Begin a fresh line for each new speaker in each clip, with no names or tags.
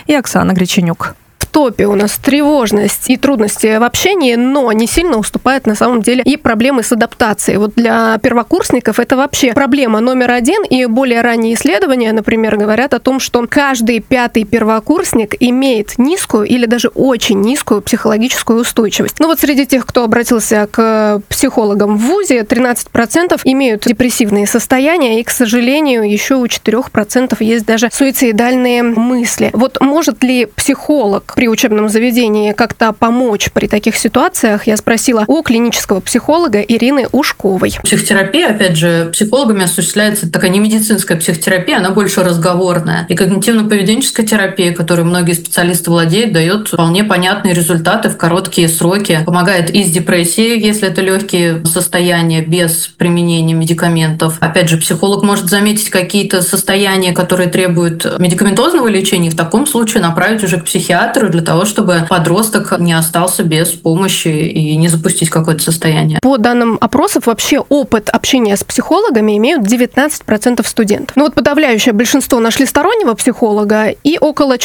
и Оксана Греченюк.
В топе у нас тревожность и трудности в общении, но не сильно уступает на самом деле и проблемы с адаптацией. Вот для первокурсников это вообще проблема номер один, и более ранние исследования, например, говорят о том, что каждый 5-й первокурсник имеет низкую или даже очень низкую психологическую устойчивость. Ну вот среди тех, кто обратился к психологам в ВУЗе, 13% имеют депрессивные состояния, и, к сожалению, еще у 4% есть даже суицидальные мысли. Вот может ли психолог при учебном заведении как-то помочь при таких ситуациях, я спросила у клинического психолога Ирины Ушковой.
Психотерапия, опять же, психологами осуществляется такая не медицинская психотерапия, она больше разговорная. И когнитивно-поведенческая терапия, которой многие специалисты владеют, дает вполне понятные результаты в короткие сроки. Помогает и с депрессией, если это легкие состояния без применения медикаментов. Опять же, психолог может заметить какие-то состояния, которые требуют медикаментозного лечения, и в таком случае направить уже к психиатру для того, чтобы подросток не остался без помощи и не запустить какое-то состояние.
По данным опросов, вообще опыт общения с психологами имеют 19% студентов. Но вот подавляющее большинство нашли стороннего психолога, и около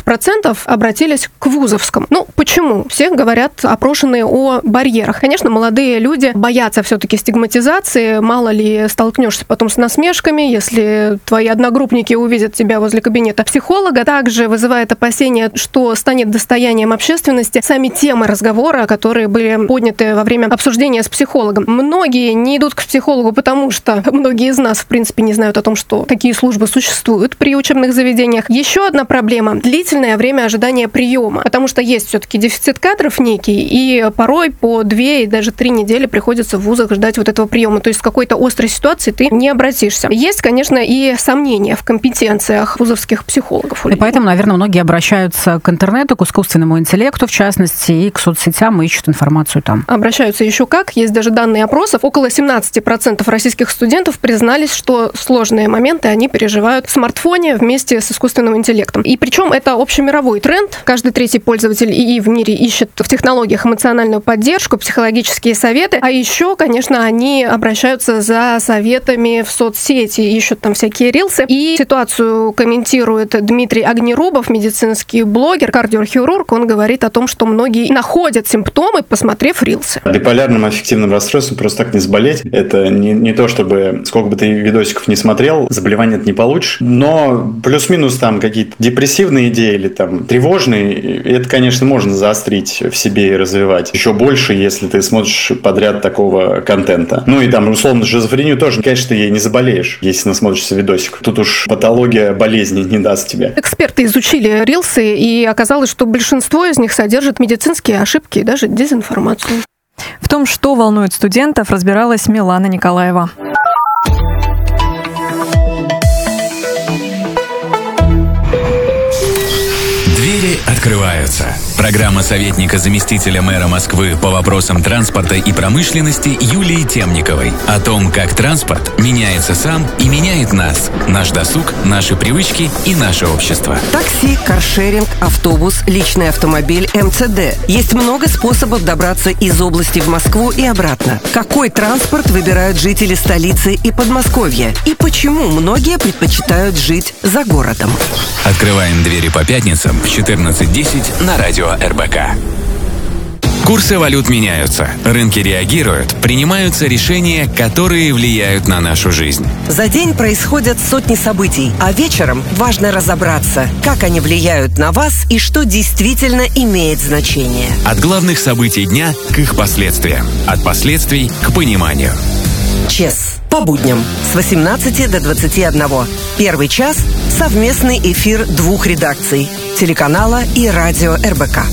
4% обратились к вузовскому. Ну, почему? Все говорят, опрошенные, о барьерах. Конечно, молодые люди боятся все-таки стигматизации, мало ли столкнешься потом с насмешками, если твои одногруппники увидят тебя возле кабинета психолога. Также вызывает опасения, что станет достоянием общественности сами темы разговора, которые были подняты во время обсуждения с психологом. Многие не идут к психологу, потому что многие из нас, в принципе, не знают о том, что такие службы существуют при учебных заведениях. Еще одна проблема – длительное время ожидания приема, потому что есть все-таки дефицит кадров некий, и порой по 2 и даже 3 недели приходится в вузах ждать вот этого приема. То есть в какой-то острой ситуации ты не обратишься. Есть, конечно, и сомнения в компетенциях вузовских психологов.
И поэтому, наверное, многие обращаются к интернету, к искусственному интеллекту, в частности, и к соцсетям, и ищут информацию там.
Обращаются еще как. Есть даже данные опросов. Около 17% российских студентов признались, что сложные моменты они переживают в смартфоне вместе с искусственным интеллектом. И причем это общемировой тренд. Каждый 3-й пользователь ИИ в мире ищет в технологиях эмоциональную поддержку, психологические советы. А еще, конечно, они обращаются за советами в соцсети, ищут там всякие рилсы. И ситуацию комментирует Дмитрий Огнерубов, медицинский блогер, кардиохирург. Он говорит о том, что многие находят симптомы, посмотрев рилсы.
Биполярным аффективным расстройством просто так не заболеть. Это не то, чтобы сколько бы ты видосиков не смотрел, заболевание это не получишь. Но плюс-минус там какие-то депрессивные идеи или там тревожные, это, конечно, можно заострить в себе и развивать. Еще больше, если ты смотришь подряд такого контента. Ну и там, условно, шизофрению тоже, конечно, ты ей не заболеешь, если насмотришься видосик. Тут уж патология болезни не даст тебе.
Эксперты изучили рилсы, и оказалось, что большинство из них содержит медицинские ошибки и даже дезинформацию.
В том, что волнует студентов, разбиралась Милана Николаева.
Двери открываются. Программа советника заместителя мэра Москвы по вопросам транспорта и промышленности Юлии Темниковой о том, как транспорт меняется сам и меняет нас, наш досуг, наши привычки и наше общество.
Такси, каршеринг, автобус, личный автомобиль, МЦД. Есть много способов добраться из области в Москву и обратно. Какой транспорт выбирают жители столицы и Подмосковья? И почему многие предпочитают жить за городом?
Открываем двери по пятницам в 14:10 на радио РБК. Курсы валют меняются, рынки реагируют, принимаются решения, которые влияют на нашу жизнь.
За день происходят сотни событий, а вечером важно разобраться, как они влияют на вас и что действительно имеет значение.
От главных событий дня к их последствиям, от последствий к пониманию.
ЧЕС. По будням с 18 до 21. Первый час – совместный эфир 2 редакций – телеканала и радио РБК.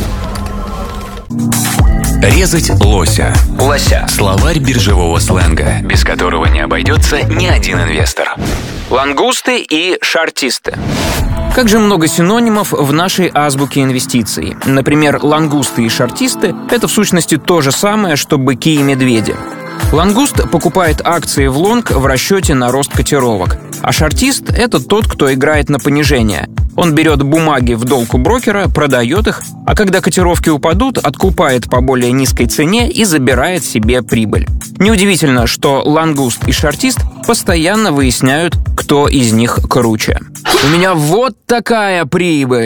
Резать лося. Лося. Словарь биржевого сленга, без которого не обойдется ни один инвестор.
Лангусты и шортисты. Как же много синонимов в нашей азбуке инвестиций. Например, лангусты и шортисты – это в сущности то же самое, что быки и медведи. Лангуст покупает акции в лонг в расчете на рост котировок, а шортист – это тот, кто играет на понижение. Он берет бумаги в долг у брокера, продает их, а когда котировки упадут, откупает по более низкой цене и забирает себе прибыль. Неудивительно, что лангуст и шортист постоянно выясняют, кто из них круче. У меня вот такая прибыль.